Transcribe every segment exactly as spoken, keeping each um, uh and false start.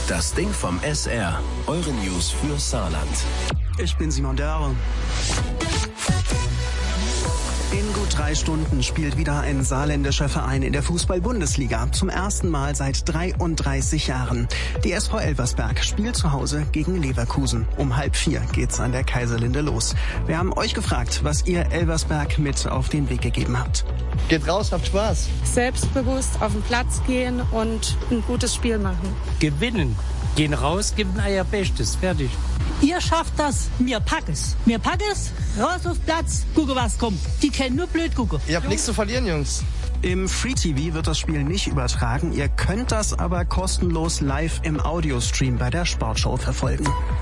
Das Ding vom S R. Eure News für Saarland. Ich bin Simon Dörr. In gut drei Stunden spielt wieder ein saarländischer Verein in der Fußball-Bundesliga. Zum ersten Mal seit dreiunddreißig Jahren. Die S V Elversberg spielt zu Hause gegen Leverkusen. Um halb vier geht's an der Kaiserlinde los. Wir haben euch gefragt, was ihr Elversberg mit auf den Weg gegeben habt. Geht raus, habt Spaß. Selbstbewusst auf den Platz gehen und ein gutes Spiel machen. Gewinnen. Gehen raus, geben euer Bestes. Fertig. Ihr schafft das, mir pack es. Mir pack es, raus auf Platz, gucke was kommt. Die können nur blöd gucken. Ihr habt nichts zu verlieren, Jungs. Im Free T V wird das Spiel nicht übertragen. Ihr könnt das aber kostenlos live im Audiostream bei der Sportschau verfolgen.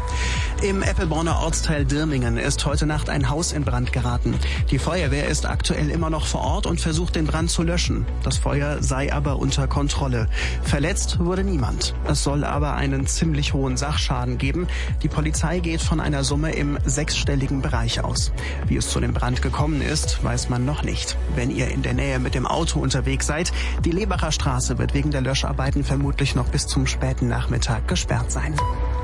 Im Eppelborner Ortsteil Dirmingen ist heute Nacht ein Haus in Brand geraten. Die Feuerwehr ist aktuell immer noch vor Ort und versucht, den Brand zu löschen. Das Feuer sei aber unter Kontrolle. Verletzt wurde niemand. Es soll aber einen ziemlich hohen Sachschaden geben. Die Polizei geht von einer Summe im sechsstelligen Bereich aus. Wie es zu dem Brand gekommen ist, weiß man noch nicht. Wenn ihr in der Nähe mit dem Auto unterwegs seid, die Lebacher Straße wird wegen der Löscharbeiten vermutlich noch bis zum späten Nachmittag gesperrt sein.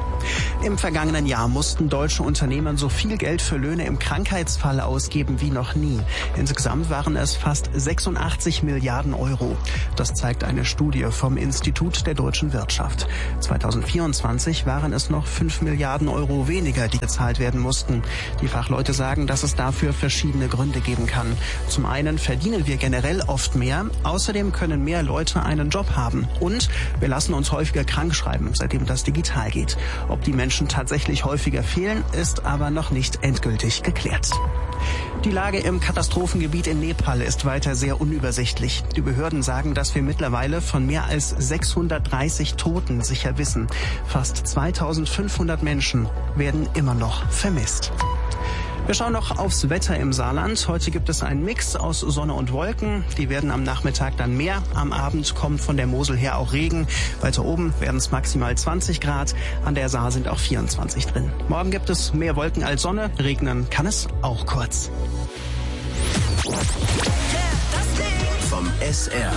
Im vergangenen Jahr mussten deutsche Unternehmen so viel Geld für Löhne im Krankheitsfall ausgeben wie noch nie. Insgesamt waren es fast sechsundachtzig Milliarden Euro. Das zeigt eine Studie vom Institut der deutschen Wirtschaft. zweitausendvierundzwanzig waren es noch fünf Milliarden Euro weniger, die gezahlt werden mussten. Die Fachleute sagen, dass es dafür verschiedene Gründe geben kann. Zum einen verdienen wir generell oft mehr. Außerdem können mehr Leute einen Job haben. Und wir lassen uns häufiger krank schreiben, seitdem das digital geht. Ob die Menschen tatsächlich häufiger fehlen, ist aber noch nicht endgültig geklärt. Die Lage im Katastrophengebiet in Nepal ist weiter sehr unübersichtlich. Die Behörden sagen, dass wir mittlerweile von mehr als sechshundertdreißig Toten sicher wissen. Fast zweitausendfünfhundert Menschen werden immer noch vermisst. Wir schauen noch aufs Wetter im Saarland. Heute gibt es einen Mix aus Sonne und Wolken. Die werden am Nachmittag dann mehr. Am Abend kommt von der Mosel her auch Regen. Weiter oben werden es maximal zwanzig Grad. An der Saar sind auch vierundzwanzig drin. Morgen gibt es mehr Wolken als Sonne. Regnen kann es auch kurz. Vom S R.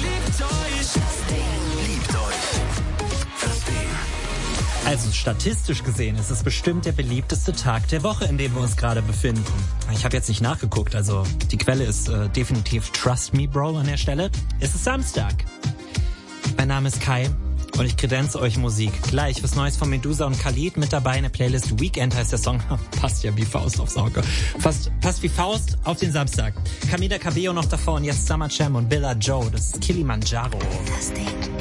Also statistisch gesehen ist es bestimmt der beliebteste Tag der Woche, in dem wir uns gerade befinden. Ich habe jetzt nicht nachgeguckt, also die Quelle ist äh, definitiv Trust Me Bro an der Stelle. Es ist Samstag. Mein Name ist Kai und ich kredenze euch Musik. Gleich was Neues von Medusa und Khalid, mit dabei eine Playlist. Weekend heißt der Song. Passt ja wie Faust aufs Auge. Fast, passt wie Faust auf den Samstag. Camila Cabello noch davor und jetzt Summer Jam und Billa Joe. Das ist Kilimanjaro. Das Ding.